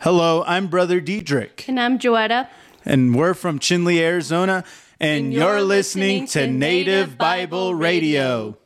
Hello, I'm Brother Diedrich. And I'm Joetta. And we're from Chinle, Arizona. And you're listening to Native Bible Radio.